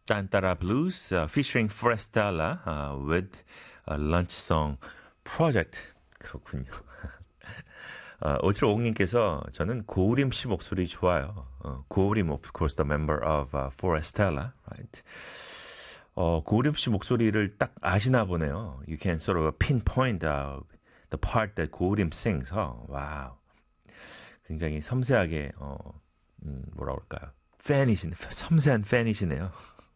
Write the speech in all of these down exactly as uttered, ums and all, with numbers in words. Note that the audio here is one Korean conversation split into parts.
Tantara Blues uh, featuring Forestella uh, with a lunch song project. 그렇군요. 어, 오칠오공님께서 저는 고우림 씨 목소리 좋아요. 어, 고우림, of course, the member of uh, Forestella, right? 어, 고우림 씨 목소리를 딱 아시나 보네요. You can sort of pinpoint uh, the part that 고우림 sings. 어, 와우. 굉장히 섬세하게, 어, 음, 뭐라 그럴까요? 팬이시네, 섬세한 팬이시네요.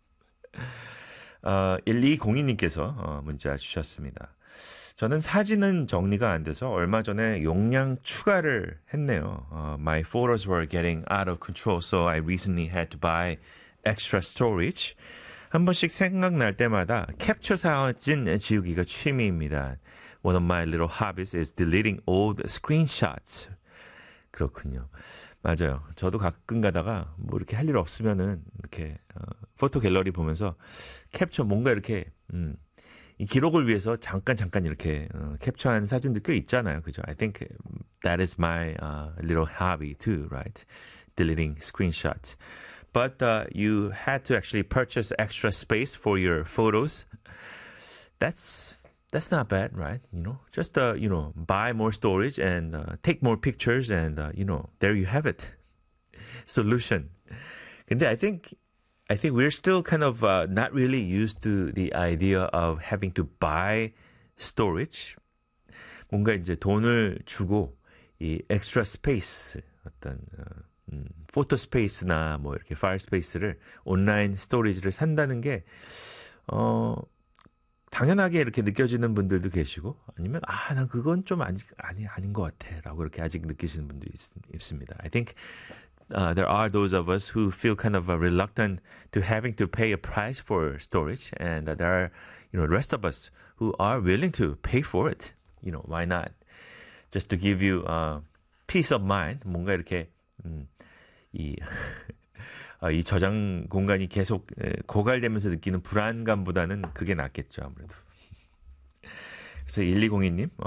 어, 일이공이님께서 어, 문자 주셨습니다. 저는 사진은 정리가 안 돼서 얼마 전에 용량 추가를 했네요. Uh, my photos were getting out of control, so I recently had to buy extra storage. 한 번씩 생각날 때마다 캡처 사진 지우기가 취미입니다. One of my little hobbies is deleting old screenshots. 그렇군요. 맞아요. 저도 가끔 가다가 뭐 이렇게 할 일 없으면은 이렇게 어, 포토 갤러리 보면서 캡처 뭔가 이렇게 음, 이 기록을 위해서 잠깐 잠깐 이렇게 어, 캡처한 사진들 꽤 있잖아요. 그죠? I think that is my uh, little hobby too, right? Deleting screenshots. But uh, you had to actually purchase extra space for your photos. That's that's not bad, right? You know, just uh, you know, buy more storage and uh, take more pictures, and uh, you know, there you have it. Solution. 근데 I think I think we're still kind of uh, not really used to the idea of having to buy storage. 뭔가 이제 돈을 주고 이 extra space 어떤 어, 음, 포토 스페이스나 뭐 이렇게 파일 스페이스를 온라인 스토리지를 산다는 게 어, 당연하게 이렇게 느껴지는 분들도 계시고 아니면 아, 난 그건 좀 아니 아니 아닌 것 같아라고 이렇게 아직 느끼시는 분도 있, 있습니다. I think Uh, there are those of us who feel kind of uh, reluctant to having to pay a price for storage, and uh, there are, you know, the rest of us who are willing to pay for it. You know, why not? Just to give you uh, peace of mind. 뭔가 이렇게 음, 이, 어, 이 저장 공간이 계속 에, 고갈되면서 느끼는 불안감보다는 그게 낫겠죠, 아무래도. 그래서 일이공이님